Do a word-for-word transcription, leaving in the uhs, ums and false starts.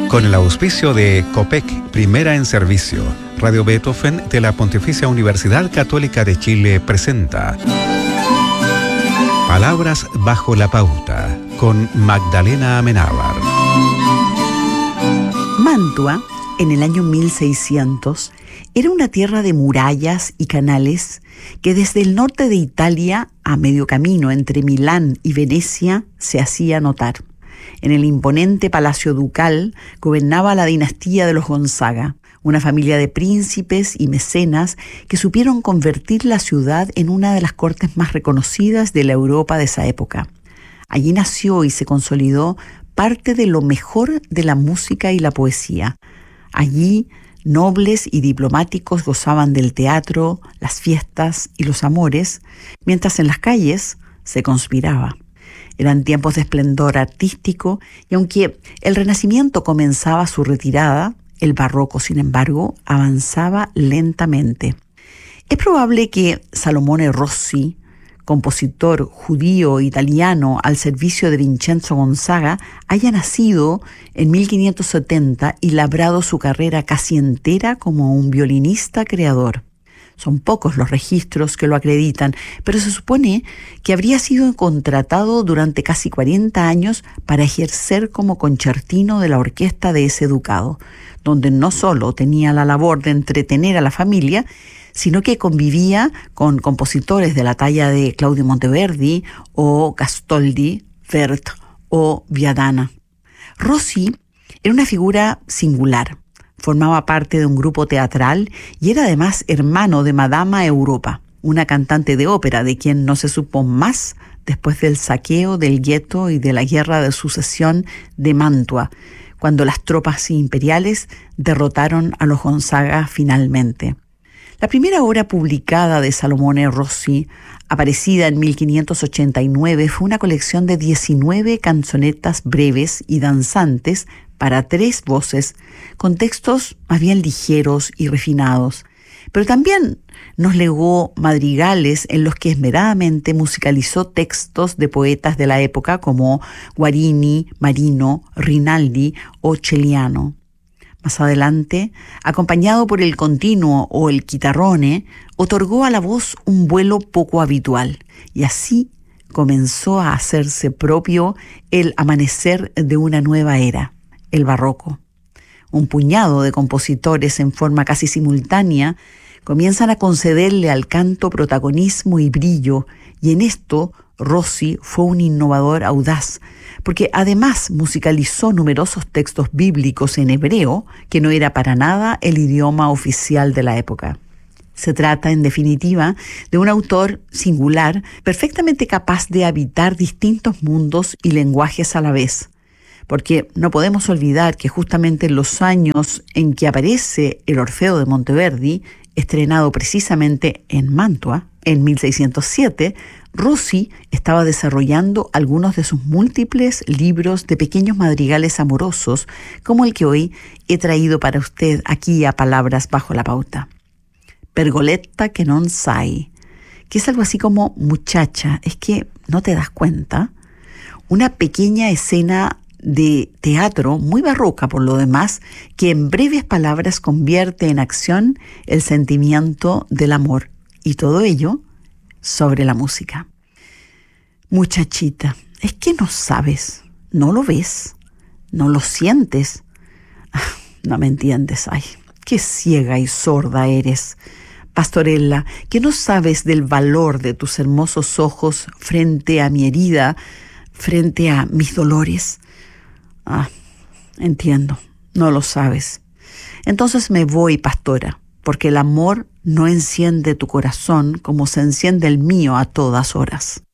Con el auspicio de COPEC, Primera en Servicio, Radio Beethoven de la Pontificia Universidad Católica de Chile presenta Palabras bajo la pauta, con Magdalena Amenábar. Mantua, en el año mil seiscientos, era una tierra de murallas y canales que desde el norte de Italia, a medio camino entre Milán y Venecia, se hacía notar. En el imponente palacio ducal gobernaba la dinastía de los Gonzaga, una familia de príncipes y mecenas que supieron convertir la ciudad en una de las cortes más reconocidas de la Europa de esa época. Allí nació y se consolidó parte de lo mejor de la música y la poesía. Allí, nobles y diplomáticos gozaban del teatro, las fiestas y los amores, mientras en las calles se conspiraba. Eran tiempos de esplendor artístico y aunque el Renacimiento comenzaba su retirada, el Barroco, sin embargo, avanzaba lentamente. Es probable que Salomone Rossi, compositor judío-italiano al servicio de Vincenzo Gonzaga, haya nacido en mil quinientos setenta y labrado su carrera casi entera como un violinista creador. Son pocos los registros que lo acreditan, pero se supone que habría sido contratado durante casi cuarenta años para ejercer como concertino de la orquesta de ese ducado, donde no solo tenía la labor de entretener a la familia, sino que convivía con compositores de la talla de Claudio Monteverdi o Gastoldi, Wert o Viadana. Rossi era una figura singular. Formaba parte de un grupo teatral y era además hermano de Madama Europa, una cantante de ópera de quien no se supo más después del saqueo del gueto y de la guerra de sucesión de Mantua, cuando las tropas imperiales derrotaron a los Gonzaga finalmente. La primera obra publicada de Salomone Rossi, aparecida en mil quinientos ochenta y nueve, fue una colección de diecinueve canzonetas breves y danzantes para tres voces, con textos más bien ligeros y refinados. Pero también nos legó madrigales en los que esmeradamente musicalizó textos de poetas de la época como Guarini, Marino, Rinaldi o Celiano. Más adelante, acompañado por el continuo o el chitarrone, otorgó a la voz un vuelo poco habitual, y así comenzó a hacerse propio el amanecer de una nueva era, el barroco. Un puñado de compositores en forma casi simultánea comienzan a concederle al canto protagonismo y brillo, y en esto Rossi fue un innovador audaz, porque además musicalizó numerosos textos bíblicos en hebreo, que no era para nada el idioma oficial de la época. Se trata, en definitiva, de un autor singular, perfectamente capaz de habitar distintos mundos y lenguajes a la vez. Porque no podemos olvidar que justamente en los años en que aparece el Orfeo de Monteverdi, estrenado precisamente en Mantua, en mil seiscientos siete, Rossi estaba desarrollando algunos de sus múltiples libros de pequeños madrigales amorosos, como el que hoy he traído para usted aquí a Palabras bajo la pauta. Pergoletta che non sai, que es algo así como muchacha, es que no te das cuenta. Una pequeña escena de teatro muy barroca por lo demás, que en breves palabras convierte en acción el sentimiento del amor, y todo ello sobre la música. Muchachita, es que no sabes, no lo ves, no lo sientes. Ah, no me entiendes, ay, qué ciega y sorda eres. Pastorella, que no sabes del valor de tus hermosos ojos frente a mi herida, frente a mis dolores. Ah, entiendo, no lo sabes. Entonces me voy, pastora, porque el amor no enciende tu corazón como se enciende el mío a todas horas.